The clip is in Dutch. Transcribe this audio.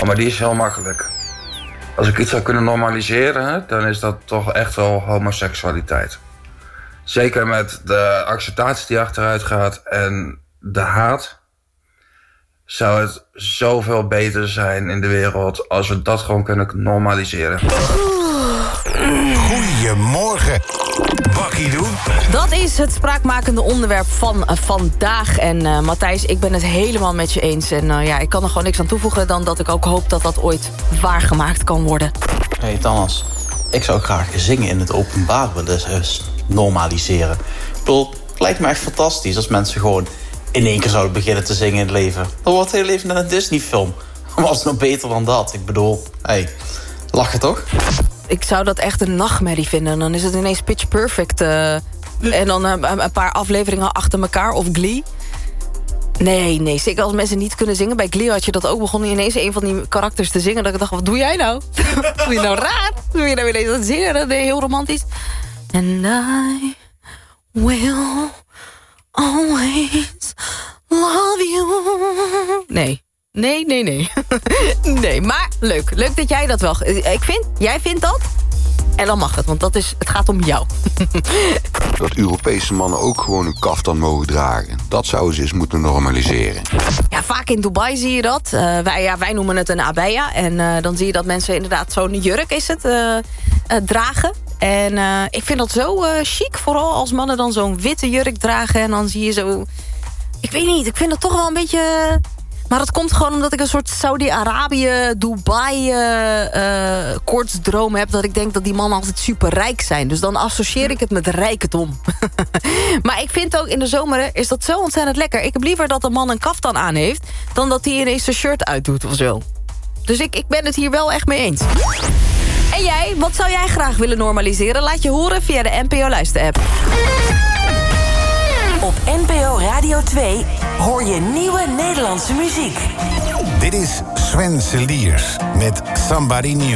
Maar die is heel makkelijk. Als ik iets zou kunnen normaliseren, dan is dat toch echt wel homoseksualiteit. Zeker met de acceptatie die achteruit gaat en de haat, zou het zoveel beter zijn in de wereld als we dat gewoon kunnen normaliseren. Goedemorgen, Bakkie doen. Dat is het spraakmakende onderwerp van vandaag. En Matthijs, ik ben het helemaal met je eens. En ik kan er gewoon niks aan toevoegen dan dat ik ook hoop dat dat ooit waargemaakt kan worden. Hey Thomas, ik zou graag zingen in het openbaar willen normaliseren. Ik bedoel, het lijkt me echt fantastisch als mensen gewoon in één keer zouden beginnen te zingen in het leven. Dan wordt het hele leven net een Disney-film. Maar was het nog beter dan dat? Ik bedoel, lachen toch? Ik zou dat echt een nachtmerrie vinden. Dan is het ineens Pitch Perfect. En dan een paar afleveringen achter elkaar. Of Glee. Nee. Zeker als mensen niet kunnen zingen. Bij Glee had je dat ook. Begon ineens een van die karakters te zingen. Dat ik dacht, wat doe jij nou? Doe je nou raar? Doe je nou ineens aan het zingen? Dat deed heel romantisch. And I will always love you. Nee. Nee, maar leuk. Leuk dat jij dat wel... Jij vindt dat? En dan mag het, want het gaat om jou. Dat Europese mannen ook gewoon een kaftan mogen dragen. Dat zouden ze eens moeten normaliseren. Ja, vaak in Dubai zie je dat. Wij noemen het een abaya. En dan zie je dat mensen inderdaad zo'n jurk dragen. En ik vind dat zo chic. Vooral als mannen dan zo'n witte jurk dragen. En dan zie je zo... Ik weet niet, ik vind dat toch wel een beetje... Maar dat komt gewoon omdat ik een soort Saudi-Arabië, Dubai koortsdroom heb. Dat ik denk dat die mannen altijd superrijk zijn. Dus dan associeer ik het met rijkdom. Maar ik vind ook in de zomer is dat zo ontzettend lekker. Ik heb liever dat een man een kaftan aan heeft dan dat hij ineens zijn shirt uitdoet of zo. Dus ik ben het hier wel echt mee eens. En jij, wat zou jij graag willen normaliseren? Laat je horen via de NPO Luister-app. Op NPO Radio 2 hoor je nieuwe Nederlandse muziek. Dit is Sven Seliers met Somebody New.